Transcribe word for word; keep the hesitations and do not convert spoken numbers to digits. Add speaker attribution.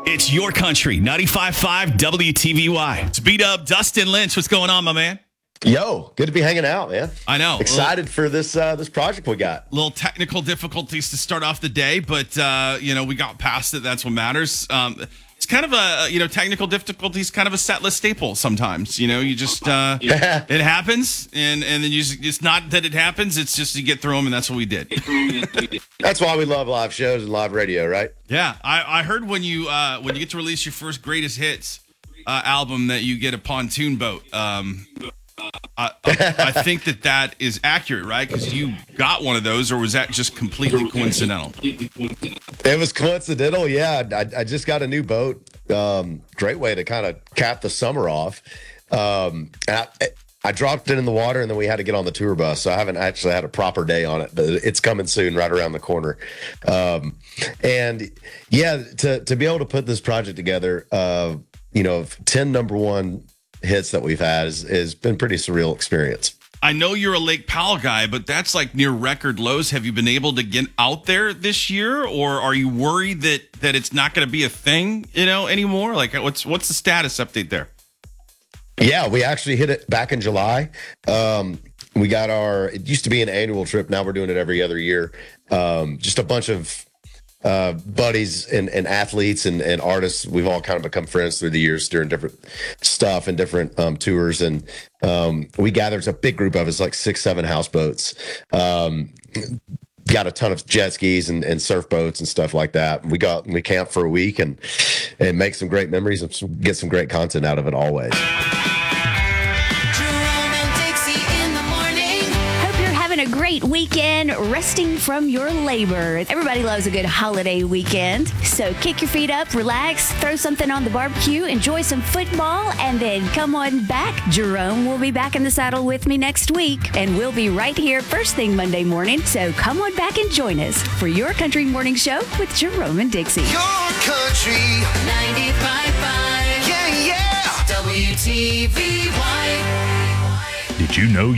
Speaker 1: It's your country, ninety-five point five W T V Y. It's B-Dub, Dustin Lynch. What's going on, my man?
Speaker 2: Yo, good to be hanging out, man.
Speaker 1: I know.
Speaker 2: Excited
Speaker 1: little,
Speaker 2: for this uh, this project we got.
Speaker 1: Little technical difficulties to start off the day, but, uh, you know, we got past it. That's what matters. Um, it's kind of a, you know, technical difficulties, kind of a set list staple sometimes. You know, you just, uh, it happens, and, and then you just, it's not that it happens, it's just you get through them, and that's what we did.
Speaker 2: That's why we love live shows and live radio, right?
Speaker 1: Yeah. I, I heard when you, uh, when you get to release your first greatest hits uh, album that you get a pontoon boat. Um I, I think that that is accurate, right? Because you got one of those, or was that just completely coincidental?
Speaker 2: It was coincidental, yeah. I, I just got a new boat. Um, great way to kind of cap the summer off. Um, and I, I dropped it in the water, and then we had to get on the tour bus, so I haven't actually had a proper day on it, but it's coming soon, right around the corner. Um, and yeah, to to be able to put this project together, uh, you know, ten number one hits that we've had has, has been pretty surreal experience.
Speaker 1: I know you're a Lake Powell guy, but that's like near record lows. Have you been able to get out there this year, or are you worried that that it's not going to be a thing, you know, anymore? Like, what's what's the status update there?
Speaker 2: Yeah, we actually hit it back in July. Um, we got our, it used to be an annual trip. Now we're doing it every other year. Um, just a bunch of uh, buddies and, and athletes and, and artists. We've all kind of become friends through the years during different stuff and different um, tours. And um, we gathered a big group of us, like six, seven houseboats. Um, got a ton of jet skis and, and surf boats and stuff like that. We got, we camped for a week and, and make some great memories and some, get some great content out of it always.
Speaker 3: A great weekend resting from your labor. Everybody loves a good holiday weekend. So kick your feet up, relax, throw something on the barbecue, enjoy some football, and then come on back. Jerome will be back in the saddle with me next week, and we'll be right here first thing Monday morning. So come on back and join us for Your Country Morning Show with Jerome and Dixie.
Speaker 4: Your Country ninety-five point five. Yeah, yeah. W T V Y.
Speaker 5: Did you know